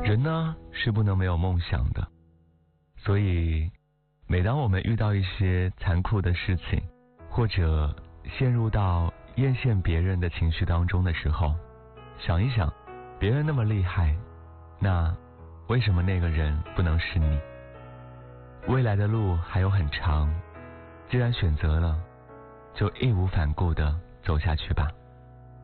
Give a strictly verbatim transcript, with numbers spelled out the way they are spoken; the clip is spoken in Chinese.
人呢是不能没有梦想的，所以每当我们遇到一些残酷的事情，或者陷入到艳羡别人的情绪当中的时候，想一想，别人那么厉害，那为什么那个人不能是你？未来的路还有很长，既然选择了，就义无反顾地走下去吧。